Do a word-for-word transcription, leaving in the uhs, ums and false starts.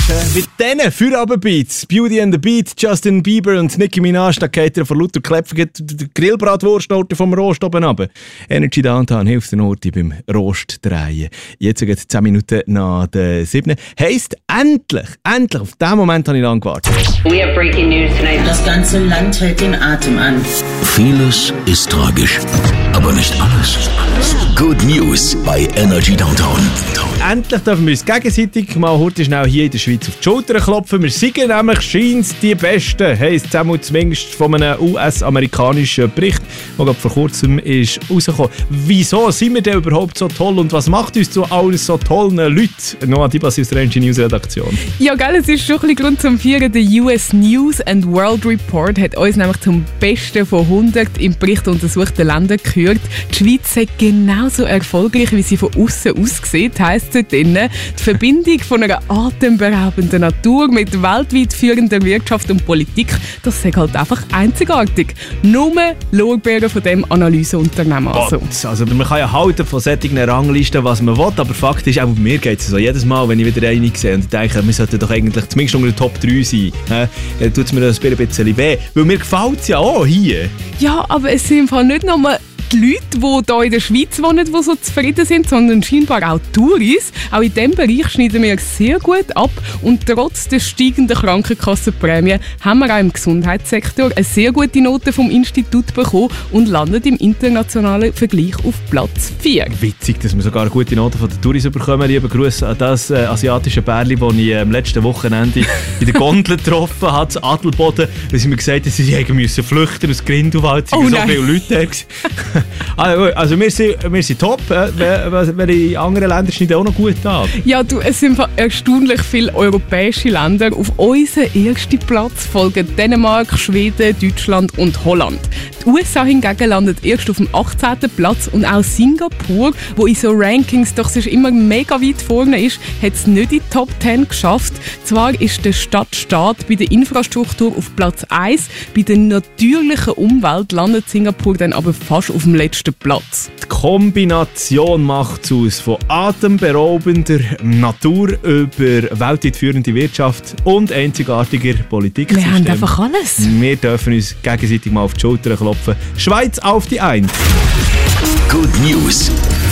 Mit diesen Feierabendbeats, Beauty and the Beat, Justin Bieber und Nicki Minaj, da geht er von lauter Klepfen die Grillbratwurst vom Rost oben runter. Energy Downtown hilft den Orti beim Rost drehen. Jetzt geht es zehn Minuten nach der sieben. Heisst, endlich, endlich, auf diesen Moment habe ich lange gewartet. We have breaking news tonight. Das ganze Land hält den Atem an. Vieles ist tragisch, aber nicht alles. Good News bei Energy Downtown. Endlich dürfen wir uns gegenseitig mal heute schnell hier in der Schweiz auf die Schulter klopfen. Wir sind nämlich scheint's die Besten. Heisst zumindest von einem U S-amerikanischen Bericht, der gerade vor kurzem ist rausgekommen. Wieso sind wir denn überhaupt so toll und was macht uns zu allen so tollen Leuten? Noah Dibas aus der Energy News Redaktion. Ja, gell, es ist schon ein bisschen Grund zum Feiern. Der U S News and World Report hat uns nämlich zum Besten von hundert im Bericht untersuchten Ländern gehört. Die Schweiz ist genauso erfolgreich, wie sie von außen aussieht, heisst es drinnen. Die Verbindung von einer atemberaubenden Natur mit weltweit führender Wirtschaft und Politik, das ist halt einfach einzigartig. Nur Lorbeeren von diesem Analyseunternehmen. Also. also man kann ja halten von solchen Ranglisten, was man will, aber Fakt ist, auch bei mir geht es so. Jedes Mal, wenn ich wieder eine sehe und denke, wir sollten doch eigentlich zumindest unter den Top drei sein, äh, tut es mir das ein bisschen weh. Weil mir gefällt es ja auch hier. Ja, aber es sind im Fall nicht nur die Leute, die hier in der Schweiz wohnen, die so zufrieden sind, sondern scheinbar auch Touris. Auch in diesem Bereich schneiden wir sehr gut ab und trotz der steigenden Krankenkassenprämie haben wir auch im Gesundheitssektor eine sehr gute Note vom Institut bekommen und landen im internationalen Vergleich auf Platz vier. Witzig, dass wir sogar eine gute Note von den Touris bekommen. Liebe Grüße an das äh, asiatische Pärchen, das ich am äh, letzten Wochenende in der Gondel getroffen habe, zu Adelboden, weil sie mir gesagt haben, sie müssen flüchten aus Grindelwald, es waren oh, so viele Leute da. Also wir sind, wir sind top, wenn in anderen Ländern schneiden auch noch gut an. Ja, du, es sind erstaunlich viele europäische Länder. Auf unseren ersten Platz folgen Dänemark, Schweden, Deutschland und Holland. Die U S A hingegen landet erst auf dem achtzehnten Platz und auch Singapur, wo in so Rankings doch sonst immer mega weit vorne ist, hat es nicht in die Top zehn geschafft. Zwar ist der Stadt-Staat bei der Infrastruktur auf Platz eins, bei der natürlichen Umwelt landet Singapur dann aber fast auf dem letzten Platz. Die Kombination macht es aus von atemberaubender Natur über weltweit führende Wirtschaft und einzigartiger Politik. Wir haben einfach alles. Wir dürfen uns gegenseitig mal auf die Schulter klopfen. Schweiz auf die Eins. Good News